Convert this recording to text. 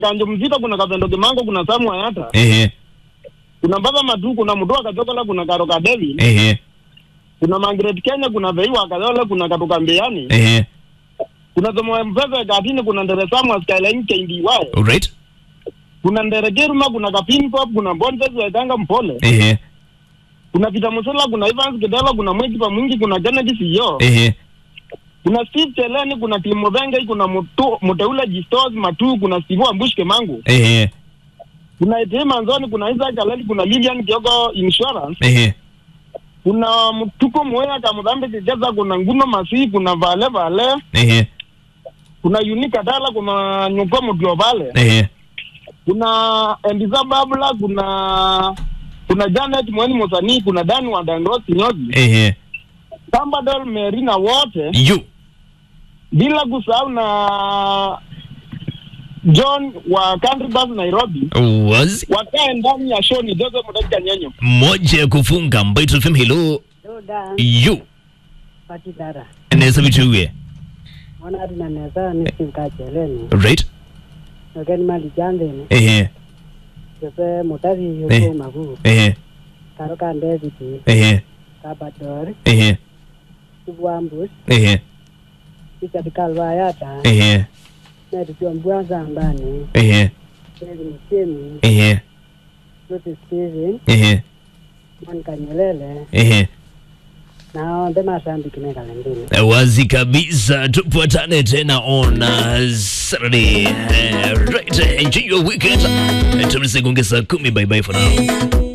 Kanjo Mzito, kuna Kapendo Kimango, kuna Samu Ayata. Kuna Baba Matu, kuna Mutua Kachokola, kuna Karoka David. Kuna Margaret Kenya, kuna Veiwa Kazola, kuna Katuka Mbiani. Kuna Tomo Mpesa Katini, kuna Ndere Samu Skyline KDY. Alright. Kuna Ndere Geruma, kuna Kapin Pop, kuna Bonfes Wetanga Mpole. Kuna Peter Musula, kuna Evans Kedela, kuna Mwekipa Mungi, kuna Kennedy Siyo. Kuna Steve Cheleni, kuna Timo Vengai, kuna Muteula Gistos Matu, kuna Steve Ambushke Mangu. Kuna Ete Manzoni, kuna Isaac Aleli, kuna Lilian Kiogo Insurance. Kuna Mtuko Mwea Kamudambe Kikeza, kuna Nguno Masi, kuna Vale Vale. Kuna Unika Dala, kuna Nyuko Globale. Kuna Endiza Babla, kuna Janet Mweni Mosani, kuna Dani Wadandosi Nyogi. Tambadol Merina wote. Bila kusahau na John wa Country Bus Nairobi. Wakae ndani ya show ni Dozo Mudaka Nyenyo. Moja kufunga Mbaitu FM. Hello. Patidara. Nesa bituwe. Wana adina nesa nisimkacheleni. Right. Nogeni mali jandeni. Jose mutari yuko magu. Karoka ndeziti. Kabadori. Kubuambus. Kisha dikalwa yata. Na tukiwa mbwanza ambani. Kezi mkemi. Zote Steven. Monica Nyelele. Na ndema shambi kimeka lendini. Wazi kabisa, tupatane tena on Saturday. Right, enjoy your weekend. Tumisi kungesa 10. Bye bye for now.